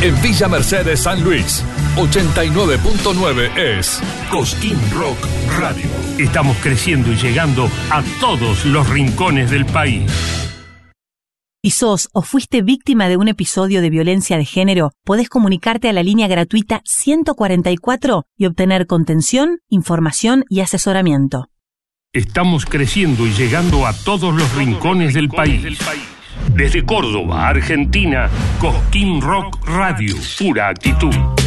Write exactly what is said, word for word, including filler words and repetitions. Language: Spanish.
En Villa Mercedes, San Luis, ochenta y nueve punto nueve es Cosquín Rock Radio. Estamos creciendo y llegando a todos los rincones del país. Si sos o fuiste víctima de un episodio de violencia de género, podés comunicarte a la línea gratuita ciento cuarenta y cuatro y obtener contención, información y asesoramiento. Estamos creciendo y llegando a todos los rincones del país. Desde Córdoba, Argentina, Cosquín Rock Radio, pura actitud.